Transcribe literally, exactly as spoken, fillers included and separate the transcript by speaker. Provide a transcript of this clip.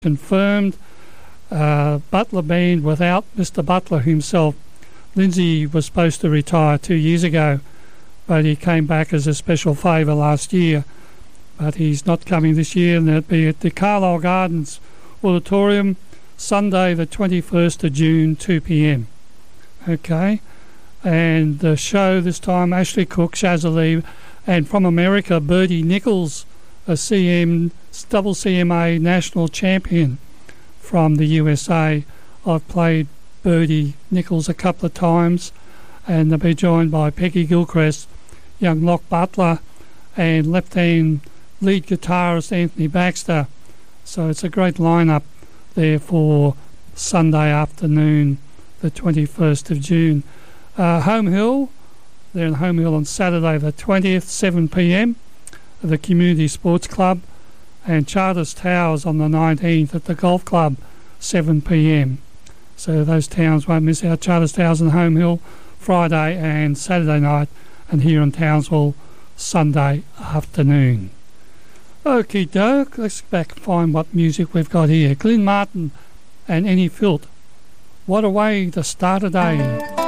Speaker 1: confirmed. Uh, Butler Band without Mister Butler himself. Lindsay was supposed to retire two years ago, but he came back as a special favour last year. But he's not coming this year, and it'll be at the Carlisle Gardens Auditorium, Sunday the twenty-first of June, two p m. Okay, and the show this time, Ashley Cook, Shazali, and from America, Birdie Nichols, a C M, double C M A national champion from the U S A. I've played Birdie Nichols a couple of times, and they'll be joined by Peggy Gilchrist, young Locke Butler, and left-hand lead guitarist Anthony Baxter. So it's a great lineup there for Sunday afternoon, the twenty-first of June. Uh, Home Hill, they're in Home Hill on Saturday the twentieth, seven p m at the Community Sports Club, and Charters Towers on the nineteenth at the Golf Club, seven p m. So those towns won't miss out. Charters Towers and Home Hill Friday and Saturday night, and here in Townsville Sunday afternoon. Okie doke, let's back and find what music we've got here. Glyn Martin and Annie Filt. What a way to start a day.